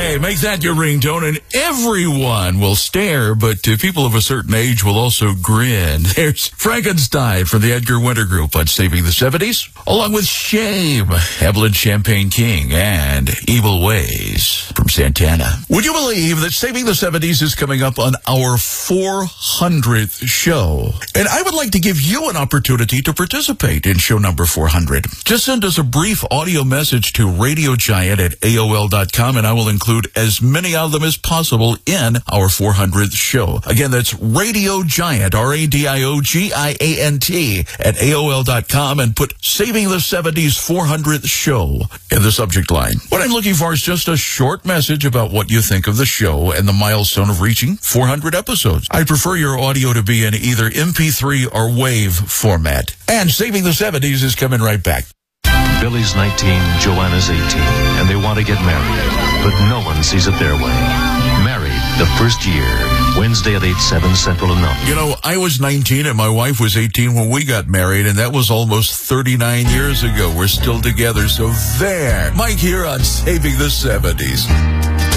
Okay, make that your ringtone, and everyone will stare, but people of a certain age will also grin. There's Frankenstein from the Edgar Winter Group on Saving the 70s, along with Shame, Evelyn Champagne King, and Evil Ways from Santana. Would you believe that Saving the 70s is coming up on our 400th show? And I would like to give you an opportunity to participate in show number 400. Just send us a brief audio message to Radio Giant at AOL.com, and I will include as many of them as possible in our 400th show. Again, that's Radio Giant, RADIOGIANT, at AOL.com, and put Saving the 70s 400th show in the subject line. What I'm looking for is just a short message about what you think of the show and the milestone of reaching 400 episodes. I prefer your audio to be in either MP3 or WAV format. And Saving the 70s is coming right back. Billy's 19, Joanna's 18, and they want to get married, but no one sees it their way. Married the first year, Wednesday at 8/7 Central and Mountain. You know, I was 19 and my wife was 18 when we got married, and that was almost 39 years ago. We're still together, so there. Mike here on Saving the 70s.